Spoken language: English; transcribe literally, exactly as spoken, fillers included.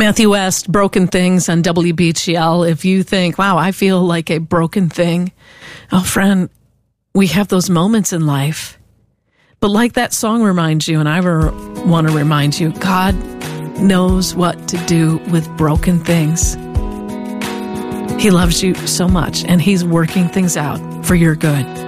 Matthew West, Broken Things on W B G L. If you think, wow, I feel like a broken thing. Oh, friend, we have those moments in life. But like that song reminds you, and I want to remind you, God knows what to do with broken things. He loves you so much, and He's working things out for your good.